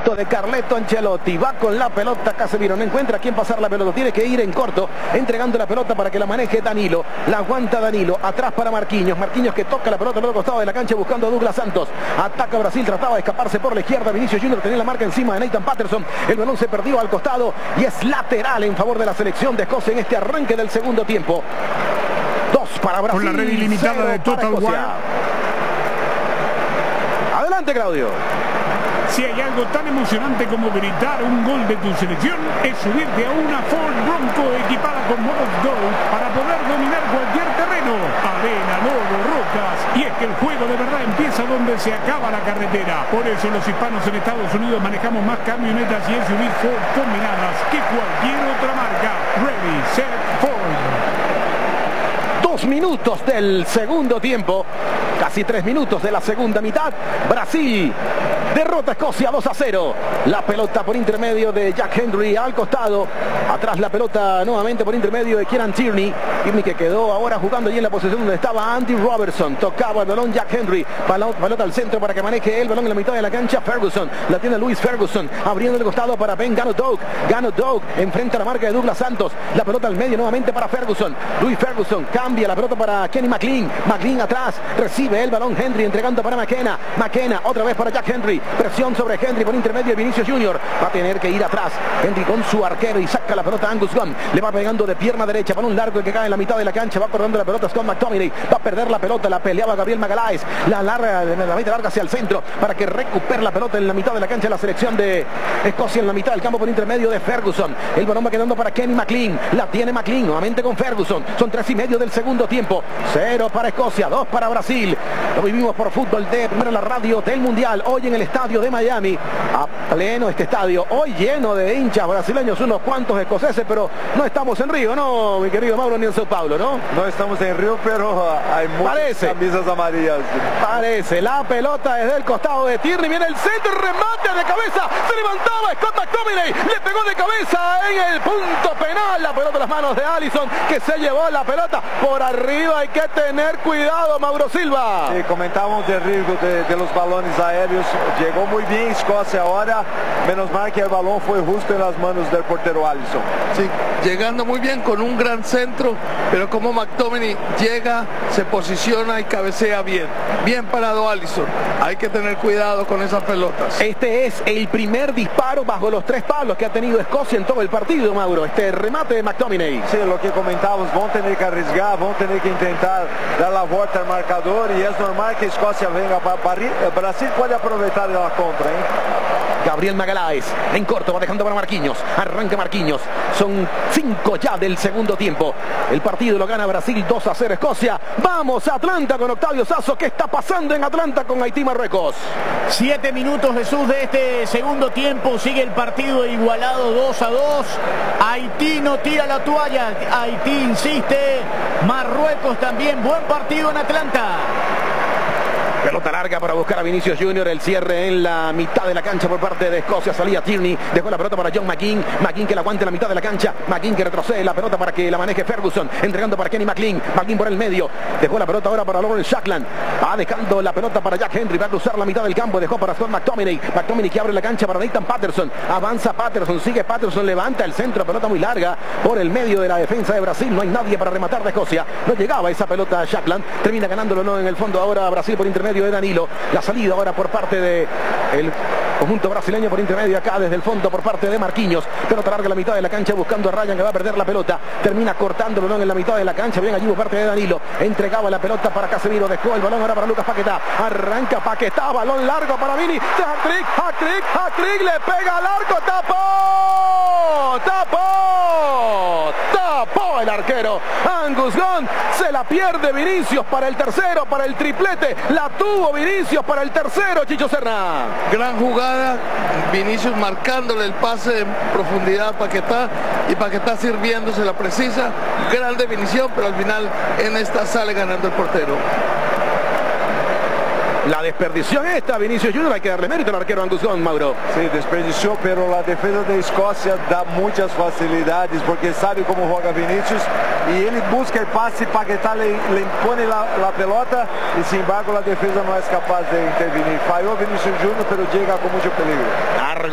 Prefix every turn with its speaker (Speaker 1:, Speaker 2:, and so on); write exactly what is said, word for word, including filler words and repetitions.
Speaker 1: conjunto de Carleto Ancelotti. Va con la pelota Casemiro, no encuentra a quién pasar la pelota, tiene que ir en corto, entregando la pelota para que la maneje Danilo. La aguanta Danilo, atrás para Marquinhos. Marquinhos que toca la pelota al otro costado de la cancha buscando a Douglas Santos. Ataca Brasil, trataba de escaparse por la izquierda. Vinicius Junior tenía la marca encima de Nathan Patterson. El balón se perdió al costado y es lateral en favor de la selección de Escocia en este arranque del segundo tiempo. Dos para Brasil.
Speaker 2: Con la red ilimitada de Total War.
Speaker 1: Adelante, Claudio.
Speaker 2: Si hay algo tan emocionante como gritar un gol de tu selección, es subirte a una Ford Bronco equipada con modos Go para poder dominar cualquier terreno, arena, lodo, rocas. Y es que el juego de verdad empieza donde se acaba la carretera. Por eso los hispanos en Estados Unidos manejamos más camionetas y S U V Ford combinadas que cualquier otra marca. Ready, set, Ford.
Speaker 1: Dos minutos del segundo tiempo, casi tres minutos de la segunda mitad. Brasil derrota a Escocia dos a cero. La pelota por intermedio de Jack Hendry al costado. Atrás la pelota nuevamente por intermedio de Kieran Tierney. Tierney que quedó ahora jugando allí en la posición donde estaba Andy Robertson. Tocaba el balón Jack Hendry. Pelota al centro para que maneje el balón en la mitad de la cancha. Ferguson. La tiene Luis Ferguson. Abriendo el costado para Ben Gano Doug. Gano Doug enfrenta la marca de Douglas Santos. La pelota al medio nuevamente para Ferguson. Luis Ferguson cambia la pelota para Kenny McLean. McLean atrás. Recibe el balón Hendry entregando para McKenna. McKenna otra vez para Jack Hendry. Presión sobre Hendry por intermedio de Vinicius Junior. Va a tener que ir atrás. Hendry con su arquero y saca la pelota a Angus Gunn. Le va pegando de pierna derecha. Balón largo que cae en la mitad de la cancha. Va corriendo la pelota Scott McTominay. Va a perder la pelota. La peleaba Gabriel Magalhães. La larga, la mitad larga hacia el centro para que recupere la pelota en la mitad de la cancha. La selección de Escocia en la mitad del campo por intermedio de Ferguson. El balón va quedando para Kenny McLean. La tiene McLean nuevamente con Ferguson. Son tres y medio del segundo tiempo. Cero para Escocia, dos para Brasil. Lo vivimos por Fútbol de Primera, la radio del Mundial. Hoy en el estadio de Miami. A pleno este estadio. Hoy lleno de hinchas brasileños, unos cuantos escoceses, pero no estamos en Río, ¿no, mi querido Mauro, ni en Sao Paulo, ¿no?
Speaker 3: No estamos en Río, pero hay muchas
Speaker 1: Parece.
Speaker 3: camisas amarillas.
Speaker 1: Parece. La pelota desde el costado de Tierney. Viene el centro, remate de cabeza. Se levantaba Scott McTominay. Le pegó de cabeza en el punto penal. La pelota en las manos de Alisson, que se llevó la pelota por arriba. Hay que tener cuidado, Mauro Silva.
Speaker 3: Sí, comentábamos del riesgo de, de los balones aéreos. Llegó muy bien Escocia ahora. Menos mal que el balón fue justo en las manos del portero Alisson.
Speaker 4: Sí, llegando muy bien con un gran centro, pero como McTominay llega, se posiciona y cabecea bien. Bien parado Alisson. Hay que tener cuidado con esas pelotas.
Speaker 1: Este es el primer disparo bajo los tres palos que ha tenido Escocia en todo el partido, Mauro. Este remate de McTominay.
Speaker 3: Sí, lo que comentábamos, van a tener que arriesgar, van a tener que intentar dar la vuelta al marcador y es normal que Escocia venga para París. Brasil puede aprovechar de la contra, ¿eh?
Speaker 1: Gabriel Magalhães en corto va dejando para Marquinhos. Arranca Marquinhos. Son cinco ya del segundo tiempo. El partido lo gana Brasil dos a cero Escocia. Vamos a Atlanta con Octavio Sazo. ¿Qué está pasando en Atlanta con Haití Marruecos?
Speaker 5: Siete minutos, Jesús, de este segundo tiempo. Sigue el partido igualado dos a dos. Haití no tira la toalla. Haití insiste. Marruecos también. Buen partido en Atlanta.
Speaker 1: Pelota larga para buscar a Vinicius Junior. El cierre en la mitad de la cancha por parte de Escocia. Salía Tierney. Dejó la pelota para John McGinn. McGinn que la aguante en la mitad de la cancha. McGinn que retrocede la pelota para que la maneje Ferguson. Entregando para Kenny McLean. McLean por el medio. Dejó la pelota ahora para Lawrence Shackland. Va dejando la pelota para Jack Hendry. Va a cruzar la mitad del campo. Dejó para Scott McTominay. McTominay que abre la cancha para Nathan Patterson. Avanza Patterson. Sigue Patterson. Levanta el centro. Pelota muy larga por el medio de la defensa de Brasil. No hay nadie para rematar de Escocia. No llegaba esa pelota a Shackland. Termina ganándolo no en el fondo ahora Brasil por intermedio de Danilo. La salida ahora por parte de el conjunto brasileño por intermedio acá desde el fondo por parte de Marquinhos. Pelota larga a la mitad de la cancha buscando a Ryan que va a perder la pelota. Termina cortando el balón en la mitad de la cancha. Bien allí por parte de Danilo. Entregaba la pelota para Casemiro. Dejó el balón ahora para Lucas Paquetá. Arranca Paquetá. Balón largo para Vini. Hat-trick, hat-trick, hat-trick. Le pega al arco. Tapó. Tapó. Tapó el arquero. Angus Gunn. Se la pierde Vinicius para el tercero, para el triplete. La tuvo Vinicius para el tercero, Chicho Serna.
Speaker 4: Gran jugada, Vinicius marcándole el pase de profundidad a Paquetá y Paquetá sirviéndose la precisa. Gran definición, pero al final en esta sale ganando el portero.
Speaker 1: La desperdició esta, Vinicius Junior, hay que darle mérito al arquero Angus Gunn, Mauro.
Speaker 3: Sí, desperdició, pero la defensa de Escocia da muchas facilidades porque sabe cómo juega Vinicius y él busca el pase, Paquetá le, le impone la, la pelota y sin embargo la defensa no es capaz de intervenir. Falló Vinicius Junior, pero llega con mucho peligro.